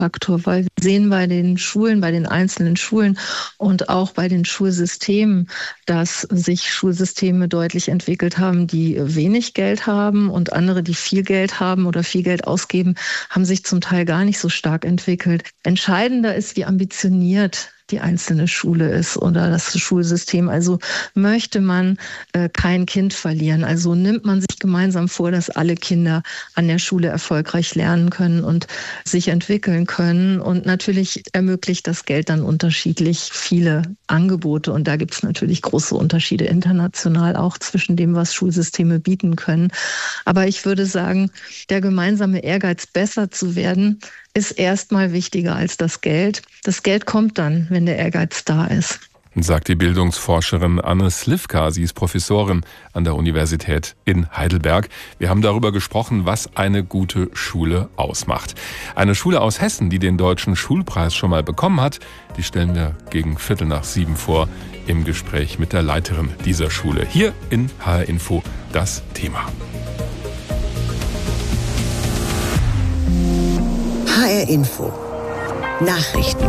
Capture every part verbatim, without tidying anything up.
Faktor, weil wir sehen bei den Schulen, bei den einzelnen Schulen und auch bei den Schulsystemen, dass sich Schulsysteme deutlich entwickelt haben, die wenig Geld haben, und andere, die viel Geld haben oder viel Geld ausgeben, haben sich zum Teil gar nicht so stark entwickelt. Entscheidender ist, wie ambitioniert die einzelne Schule ist oder das Schulsystem. Also möchte man äh, kein Kind verlieren. Also nimmt man sich gemeinsam vor, dass alle Kinder an der Schule erfolgreich lernen können und sich entwickeln können. Und natürlich ermöglicht das Geld dann unterschiedlich viele Angebote. Und da gibt es natürlich große Unterschiede international auch zwischen dem, was Schulsysteme bieten können. Aber ich würde sagen, der gemeinsame Ehrgeiz, besser zu werden, ist erstmal wichtiger als das Geld. Das Geld kommt dann, wenn der Ehrgeiz da ist. Sagt die Bildungsforscherin Anne Slivka. Sie ist Professorin an der Universität in Heidelberg. Wir haben darüber gesprochen, was eine gute Schule ausmacht. Eine Schule aus Hessen, die den Deutschen Schulpreis schon mal bekommen hat, die stellen wir gegen Viertel nach sieben vor im Gespräch mit der Leiterin dieser Schule. Hier in H R Info das Thema. H R Info Nachrichten.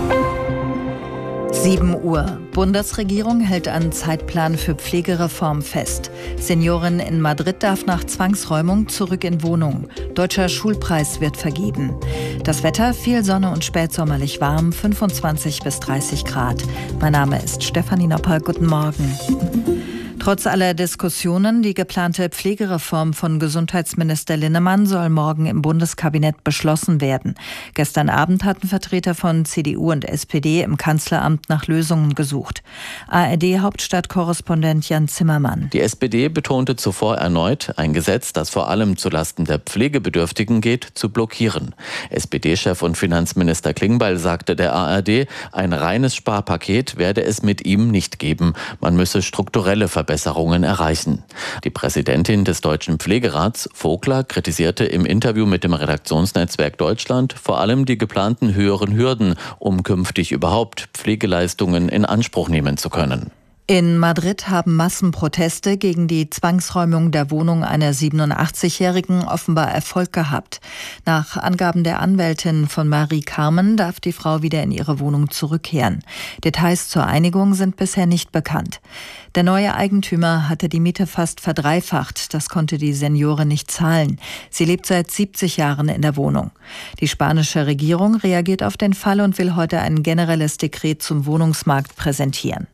sieben Uhr. Bundesregierung hält an Zeitplan für Pflegereform fest. Seniorin in Madrid darf nach Zwangsräumung zurück in Wohnung. Deutscher Schulpreis wird vergeben. Das Wetter, viel Sonne und spätsommerlich warm, fünfundzwanzig bis dreißig Grad. Mein Name ist Stefanie Nopper. Guten Morgen. Trotz aller Diskussionen, die geplante Pflegereform von Gesundheitsminister Linnemann soll morgen im Bundeskabinett beschlossen werden. Gestern Abend hatten Vertreter von C D U und S P D im Kanzleramt nach Lösungen gesucht. A R D-Hauptstadtkorrespondent Jan Zimmermann. Die S P D betonte zuvor erneut, ein Gesetz, das vor allem zulasten der Pflegebedürftigen geht, zu blockieren. S P D-Chef und Finanzminister Klingbeil sagte der A R D, ein reines Sparpaket werde es mit ihm nicht geben. Man müsse strukturelle Verbesserungen erreichen. Die Präsidentin des Deutschen Pflegerats, Vogler, kritisierte im Interview mit dem Redaktionsnetzwerk Deutschland vor allem die geplanten höheren Hürden, um künftig überhaupt Pflegeleistungen in Anspruch nehmen zu können. In Madrid haben Massenproteste gegen die Zwangsräumung der Wohnung einer siebenundachtzigjährigen offenbar Erfolg gehabt. Nach Angaben der Anwältin von Marie Carmen darf die Frau wieder in ihre Wohnung zurückkehren. Details zur Einigung sind bisher nicht bekannt. Der neue Eigentümer hatte die Miete fast verdreifacht. Das konnte die Seniorin nicht zahlen. Sie lebt seit siebzig Jahren in der Wohnung. Die spanische Regierung reagiert auf den Fall und will heute ein generelles Dekret zum Wohnungsmarkt präsentieren.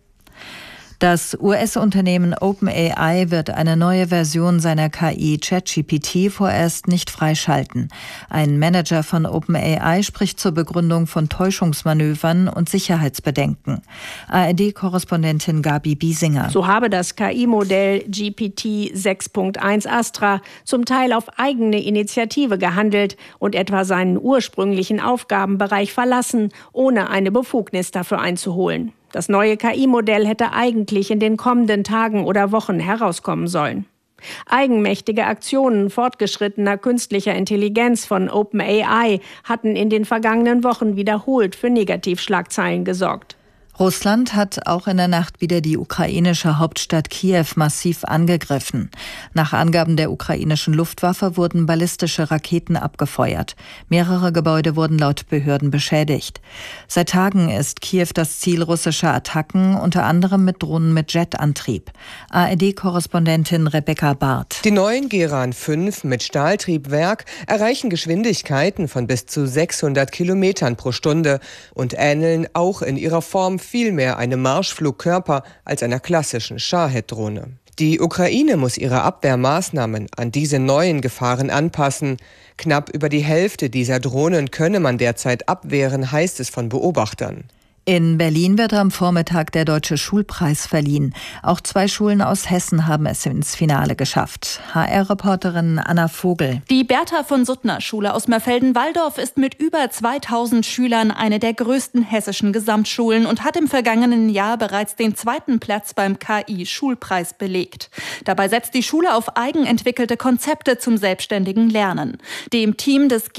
Das U S-Unternehmen OpenAI wird eine neue Version seiner K I ChatGPT vorerst nicht freischalten. Ein Manager von OpenAI spricht zur Begründung von Täuschungsmanövern und Sicherheitsbedenken. A R D-Korrespondentin Gabi Biesinger. So habe das K I-Modell G P T sechs Punkt eins Astra zum Teil auf eigene Initiative gehandelt und etwa seinen ursprünglichen Aufgabenbereich verlassen, ohne eine Befugnis dafür einzuholen. Das neue K I-Modell hätte eigentlich in den kommenden Tagen oder Wochen herauskommen sollen. Eigenmächtige Aktionen fortgeschrittener künstlicher Intelligenz von OpenAI hatten in den vergangenen Wochen wiederholt für Negativschlagzeilen gesorgt. Russland hat auch in der Nacht wieder die ukrainische Hauptstadt Kiew massiv angegriffen. Nach Angaben der ukrainischen Luftwaffe wurden ballistische Raketen abgefeuert. Mehrere Gebäude wurden laut Behörden beschädigt. Seit Tagen ist Kiew das Ziel russischer Attacken, unter anderem mit Drohnen mit Jetantrieb. A R D-Korrespondentin Rebecca Barth. Die neuen Geran fünf mit Stahltriebwerk erreichen Geschwindigkeiten von bis zu sechshundert Kilometern pro Stunde und ähneln auch in ihrer Form viel mehr einem Marschflugkörper als einer klassischen Shahed-Drohne. Die Ukraine muss ihre Abwehrmaßnahmen an diese neuen Gefahren anpassen. Knapp über die Hälfte dieser Drohnen könne man derzeit abwehren, heißt es von Beobachtern. In Berlin wird am Vormittag der Deutsche Schulpreis verliehen. Auch zwei Schulen aus Hessen haben es ins Finale geschafft. H R-Reporterin Anna Vogel. Die Bertha von Suttner Schule aus Mörfelden-Walldorf ist mit über zweitausend Schülern eine der größten hessischen Gesamtschulen und hat im vergangenen Jahr bereits den zweiten Platz beim K I-Schulpreis belegt. Dabei setzt die Schule auf eigenentwickelte Konzepte zum selbstständigen Lernen. Dem Team des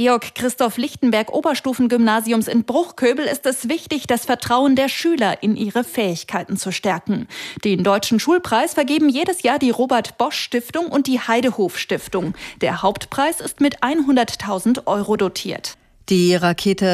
Georg-Christoph-Lichtenberg-Oberstufengymnasiums in Bruchköbel ist es wichtig, das Vertrauen der Schüler in ihre Fähigkeiten zu stärken. Den Deutschen Schulpreis vergeben jedes Jahr die Robert-Bosch-Stiftung und die Heidehof-Stiftung. Der Hauptpreis ist mit hunderttausend Euro dotiert. Die Rakete